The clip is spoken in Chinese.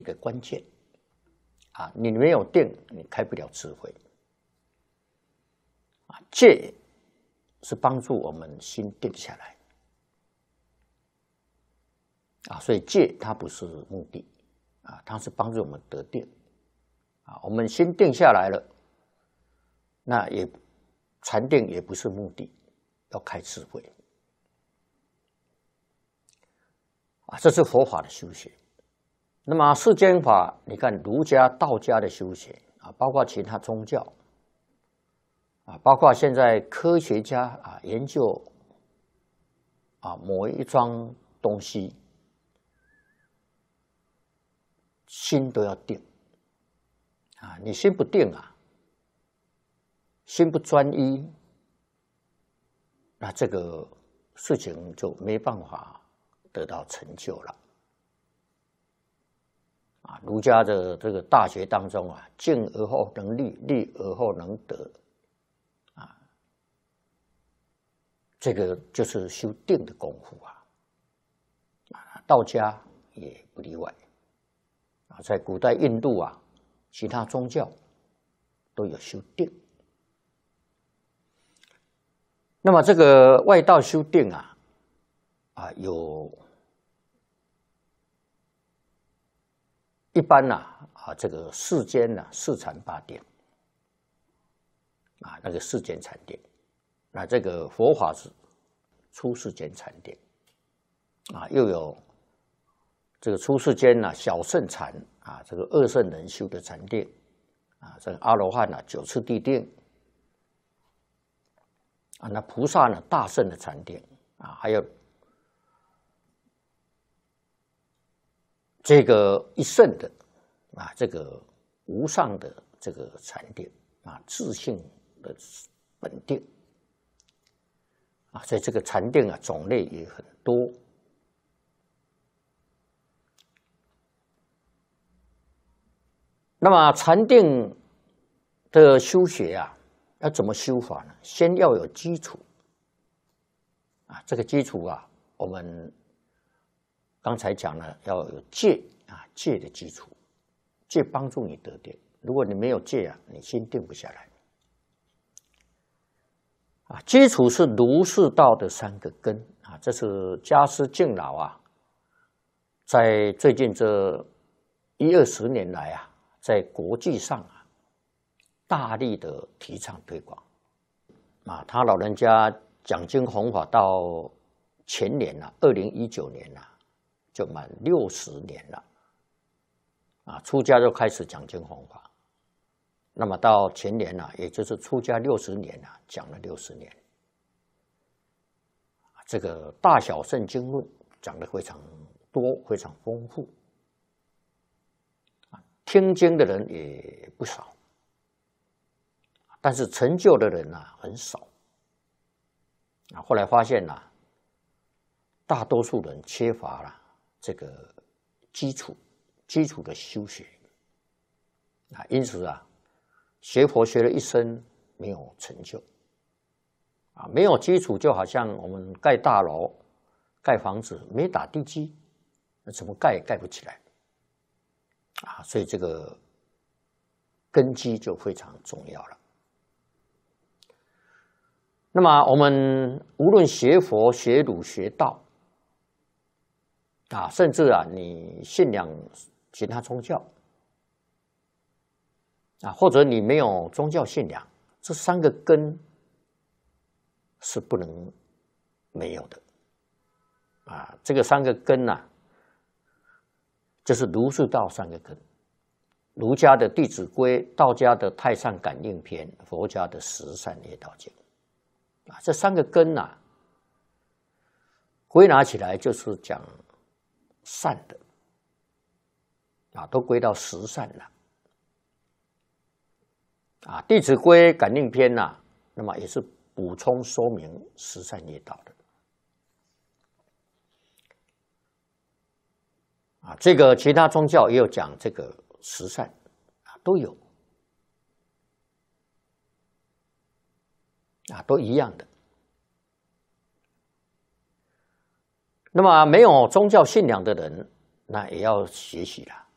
一个关键啊，你没有定，你开不了智慧啊。戒是帮助我们心定下来啊，所以戒它不是目的啊，它是帮助我们得定啊。我们心定下来了，那也禅定也不是目的，要开智慧啊，这是佛法的修学。那么世间法，你看儒家、道家的修学啊，包括其他宗教啊，包括现在科学家啊研究啊某一桩东西，心都要定啊，你心不定啊，心不专一，那这个事情就没办法得到成就了。啊，儒家的这个大学当中啊，静而后能立，立而后能得，啊，这个就是修定的功夫啊。道家也不例外啊，在古代印度啊，其他宗教都有修定。那么这个外道修定啊，有。一般这个世间四禅八定啊，那个世间禅定，那这个佛法是出世间禅定啊，又有这个出世间小圣禅啊，这个二圣人修的禅定啊，这个阿罗汉九次第定啊，那菩萨大圣的禅定啊，还有这个一圣的啊，这个无上的这个禅定啊，自性的本定啊，所以这个禅定种类也很多。那么禅定的修学要怎么修法呢？先要有基础啊，这个基础我们刚才讲了，要有戒啊，戒的基础，戒帮助你得定。如果你没有戒你心定不下来啊。基础是儒释道的三个根啊，这是家师敬老在最近这10-20年来在国际上大力的提倡推广啊。他老人家讲经弘法到前年2019年就满60年了啊，出家就开始讲经弘法，那么到前年也就是出家60年讲了60年，这个大小圣经论讲得非常多，非常丰富啊，听经的人也不少，但是成就的人很少啊。后来发现大多数人缺乏了这个基础的修学啊，因此学佛学了一生没有成就啊，没有基础就好像我们盖大楼、盖房子没打地基，那怎么盖也盖不起来啊，所以这个根基就非常重要了。那么我们无论学佛、学儒、学道甚至你信仰其他宗教或者你没有宗教信仰，这三个根是不能没有的这个三个根就是儒释道三个根，儒家的《弟子规》，道家的《太上感应篇》，佛家的《十善业道经》这三个根归纳起来就是讲善的都归到十善了《弟子规》《感应篇》那么也是补充说明十善业道的这个其他宗教也有讲这个十善都有都一样的。那么没有宗教信仰的人，那也要学习了